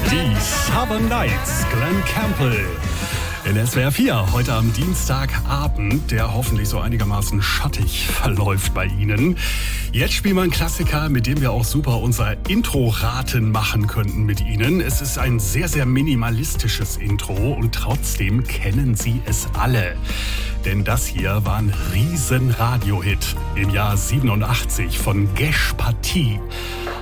Die Southern Nights, Glenn Campbell. In SWR 4, heute am Dienstagabend, der hoffentlich so einigermaßen schattig verläuft bei Ihnen. Jetzt spielen wir einen Klassiker, mit dem wir auch super unser Intro-Raten machen könnten mit Ihnen. Es ist ein sehr, sehr minimalistisches Intro und trotzdem kennen Sie es alle. Denn das hier war ein riesen Radio-Hit im Jahr 87 von Gesh Pati.